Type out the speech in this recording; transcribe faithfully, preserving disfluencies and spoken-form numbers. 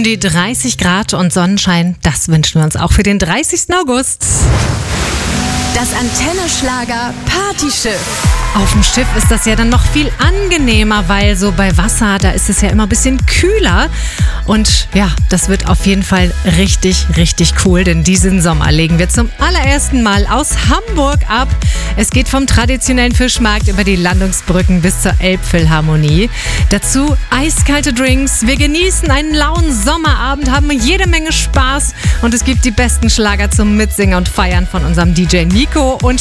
Um die dreißig Grad und Sonnenschein, das wünschen wir uns auch für den dreißigsten August. Das Antenne Schlager Partyschiff. Auf dem Schiff ist das ja dann noch viel angenehmer, weil so bei Wasser, da ist es ja immer ein bisschen kühler. Und ja, das wird auf jeden Fall richtig, richtig cool, denn diesen Sommer legen wir zum allerersten Mal aus Hamburg ab. Es geht vom traditionellen Fischmarkt über die Landungsbrücken bis zur Elbphilharmonie. Dazu eiskalte Drinks. Wir genießen einen lauen Sommerabend, haben jede Menge Spaß und es gibt die besten Schlager zum Mitsingen und Feiern von unserem D J Nico und